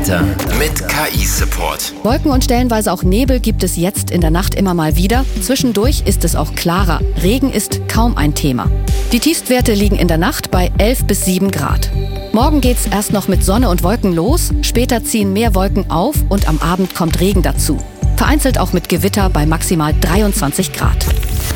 Wetter mit KI-Support. Wolken und stellenweise auch Nebel gibt es jetzt in der Nacht immer mal wieder. Zwischendurch ist es auch klarer. Regen ist kaum ein Thema. Die Tiefstwerte liegen in der Nacht bei 11 bis 7 Grad. Morgen geht's erst noch mit Sonne und Wolken los. Später ziehen mehr Wolken auf und am Abend kommt Regen dazu. Vereinzelt auch mit Gewitter bei maximal 23 Grad.